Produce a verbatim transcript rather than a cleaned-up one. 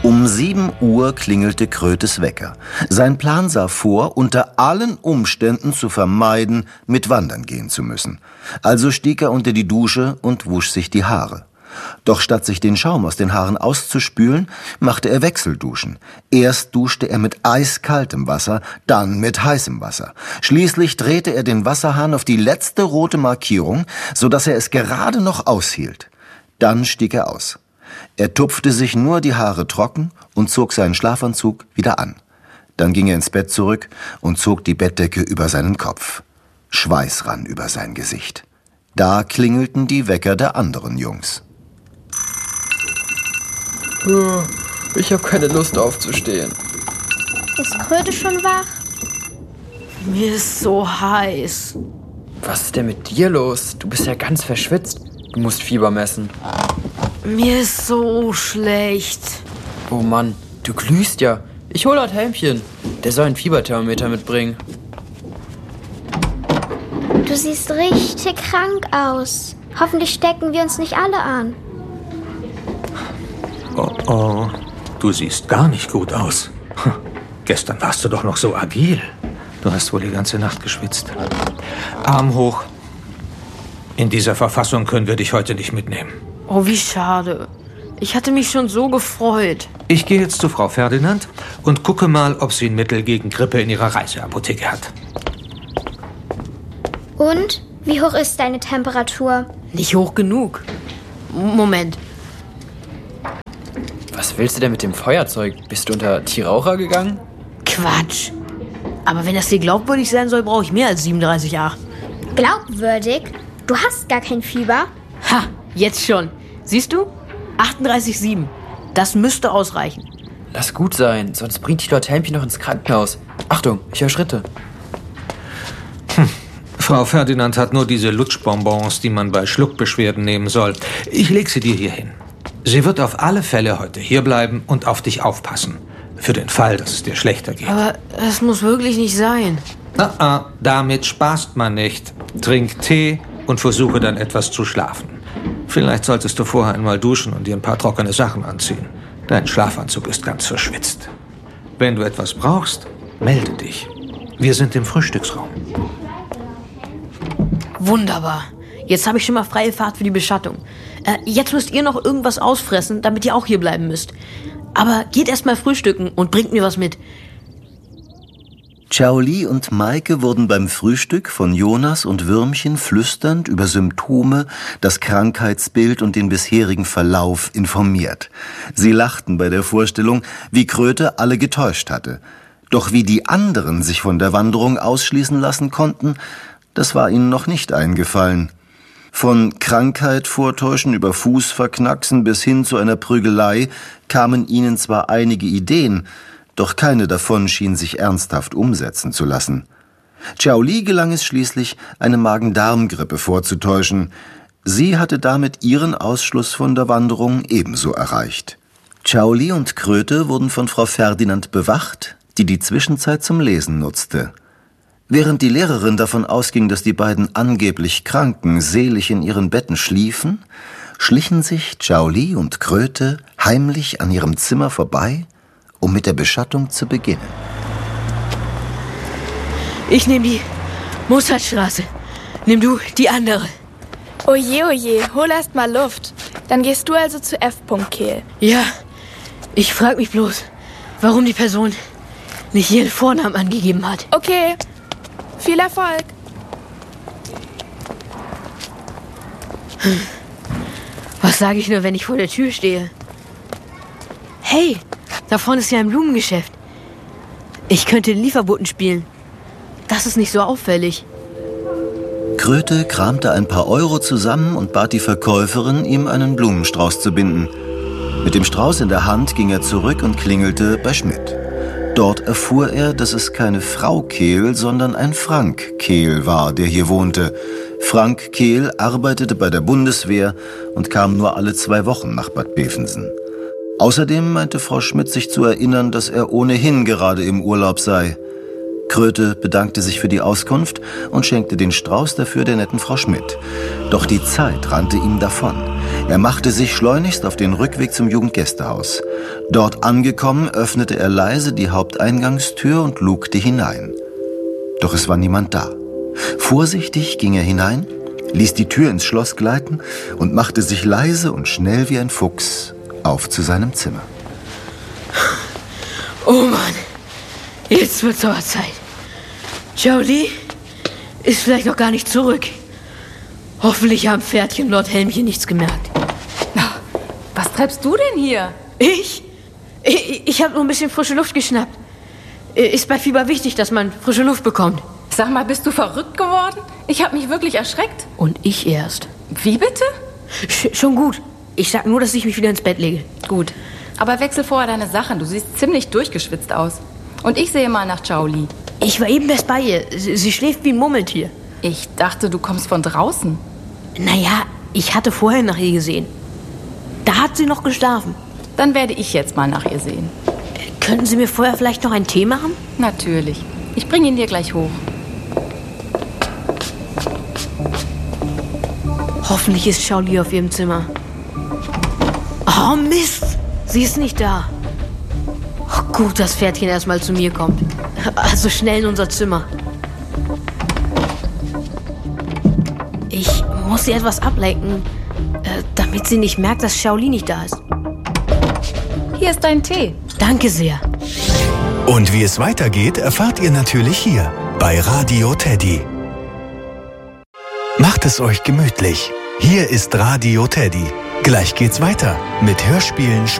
Um sieben Uhr klingelte Krötes Wecker. Sein Plan sah vor, unter allen Umständen zu vermeiden, mit wandern gehen zu müssen. Also stieg er unter die Dusche und wusch sich die Haare. Doch statt sich den Schaum aus den Haaren auszuspülen, machte er Wechselduschen. Erst duschte er mit eiskaltem Wasser, dann mit heißem Wasser. Schließlich drehte er den Wasserhahn auf die letzte rote Markierung, sodass er es gerade noch aushielt. Dann stieg er aus. Er tupfte sich nur die Haare trocken und zog seinen Schlafanzug wieder an. Dann ging er ins Bett zurück und zog die Bettdecke über seinen Kopf. Schweiß rann über sein Gesicht. Da klingelten die Wecker der anderen Jungs. Ich habe keine Lust aufzustehen. Ist Kröte schon wach? Mir ist so heiß. Was ist denn mit dir los? Du bist ja ganz verschwitzt. Du musst Fieber messen. Mir ist so schlecht. Oh Mann, du glühst ja. Ich hol das Helmchen. Der soll ein Fieberthermometer mitbringen. Du siehst richtig krank aus. Hoffentlich stecken wir uns nicht alle an. Oh, oh, du siehst gar nicht gut aus. Hm. Gestern warst du doch noch so agil. Du hast wohl die ganze Nacht geschwitzt. Arm hoch. In dieser Verfassung können wir dich heute nicht mitnehmen. Oh, wie schade. Ich hatte mich schon so gefreut. Ich gehe jetzt zu Frau Ferdinand und gucke mal, ob sie ein Mittel gegen Grippe in ihrer Reiseapotheke hat. Und? Wie hoch ist deine Temperatur? Nicht hoch genug. Moment. Was willst du denn mit dem Feuerzeug? Bist du unter Tierraucher gegangen? Quatsch. Aber wenn das hier glaubwürdig sein soll, brauche ich mehr als siebenunddreißig Komma acht. Glaubwürdig? Du hast gar kein Fieber? Ha, jetzt schon. Siehst du? achtunddreißig Komma sieben. Das müsste ausreichen. Lass gut sein, sonst bringt dich dort Helmchen noch ins Krankenhaus. Achtung, ich höre Schritte. Hm. Frau Ferdinand hat nur diese Lutschbonbons, die man bei Schluckbeschwerden nehmen soll. Ich leg sie dir hier hin. Sie wird auf alle Fälle heute hierbleiben und auf dich aufpassen. Für den Fall, dass es dir schlechter geht. Aber das muss wirklich nicht sein. Ah, ah, damit spaßt man nicht. Trink Tee und versuche dann etwas zu schlafen. Vielleicht solltest du vorher einmal duschen und dir ein paar trockene Sachen anziehen. Dein Schlafanzug ist ganz verschwitzt. Wenn du etwas brauchst, melde dich. Wir sind im Frühstücksraum. Wunderbar. Jetzt habe ich schon mal freie Fahrt für die Beschattung. Äh, jetzt müsst ihr noch irgendwas ausfressen, damit ihr auch hier bleiben müsst. Aber geht erst mal frühstücken und bringt mir was mit. Xiaoli und Maike wurden beim Frühstück von Jonas und Würmchen flüsternd über Symptome, das Krankheitsbild und den bisherigen Verlauf informiert. Sie lachten bei der Vorstellung, wie Kröte alle getäuscht hatte. Doch wie die anderen sich von der Wanderung ausschließen lassen konnten, das war ihnen noch nicht eingefallen. Von Krankheit vortäuschen über Fußverknacksen bis hin zu einer Prügelei kamen ihnen zwar einige Ideen, doch keine davon schien sich ernsthaft umsetzen zu lassen. Xiaoli gelang es schließlich, eine Magen-Darm-Grippe vorzutäuschen. Sie hatte damit ihren Ausschluss von der Wanderung ebenso erreicht. Xiaoli und Kröte wurden von Frau Ferdinand bewacht, die die Zwischenzeit zum Lesen nutzte. Während die Lehrerin davon ausging, dass die beiden angeblich Kranken selig in ihren Betten schliefen, schlichen sich Xiaoli und Kröte heimlich an ihrem Zimmer vorbei, um mit der Beschattung zu beginnen. Ich nehme die Mozartstraße. Nimm du die andere. Oje, oje, hol erst mal Luft. Dann gehst du also zu F. Kehl. Ja, ich frage mich bloß, warum die Person nicht ihren Vornamen angegeben hat. Okay, viel Erfolg. Hm. Was sage ich nur, wenn ich vor der Tür stehe? Hey, da vorne ist ja ein Blumengeschäft. Ich könnte den Lieferboten spielen. Das ist nicht so auffällig. Kröte kramte ein paar Euro zusammen und bat die Verkäuferin, ihm einen Blumenstrauß zu binden. Mit dem Strauß in der Hand ging er zurück und klingelte bei Schmidt. Dort erfuhr er, dass es keine Frau Kehl, sondern ein Frank Kehl war, der hier wohnte. Frank Kehl arbeitete bei der Bundeswehr und kam nur alle zwei Wochen nach Bad Bevensen. Außerdem meinte Frau Schmidt sich zu erinnern, dass er ohnehin gerade im Urlaub sei. Kröte bedankte sich für die Auskunft und schenkte den Strauß dafür der netten Frau Schmidt. Doch die Zeit rannte ihm davon. Er machte sich schleunigst auf den Rückweg zum Jugendgästehaus. Dort angekommen, öffnete er leise die Haupteingangstür und lugte hinein. Doch es war niemand da. Vorsichtig ging er hinein, ließ die Tür ins Schloss gleiten und machte sich leise und schnell wie ein Fuchs auf zu seinem Zimmer. Oh Mann, jetzt wird's aber Zeit. Jolie ist vielleicht noch gar nicht zurück. Hoffentlich haben Pferdchen und Lord Helmchen nichts gemerkt. Was treibst du denn hier? Ich? Ich, ich habe nur ein bisschen frische Luft geschnappt. Ist bei Fieber wichtig, dass man frische Luft bekommt. Sag mal, bist du verrückt geworden? Ich habe mich wirklich erschreckt. Und ich erst. Wie bitte? Sch- schon gut. Ich sag nur, dass ich mich wieder ins Bett lege. Gut. Aber wechsel vorher deine Sachen. Du siehst ziemlich durchgeschwitzt aus. Und ich sehe mal nach Jolie. Ich war eben erst bei ihr. Sie, sie schläft wie ein Murmeltier. Ich dachte, du kommst von draußen. Naja, ich hatte vorher nach ihr gesehen. Da hat sie noch geschlafen. Dann werde ich jetzt mal nach ihr sehen. Könnten Sie mir vorher vielleicht noch einen Tee machen? Natürlich. Ich bringe ihn dir gleich hoch. Hoffentlich ist Jolie auf ihrem Zimmer. Oh Mist, sie ist nicht da. Oh, gut, dass Pferdchen erstmal zu mir kommt. Also schnell in unser Zimmer. Ich muss sie etwas ablenken, äh, damit sie nicht merkt, dass Jolie nicht da ist. Hier ist dein Tee. Danke sehr. Und wie es weitergeht, erfahrt ihr natürlich hier bei Radio Teddy. Macht es euch gemütlich. Hier ist Radio Teddy. Gleich geht's weiter mit Hörspielen,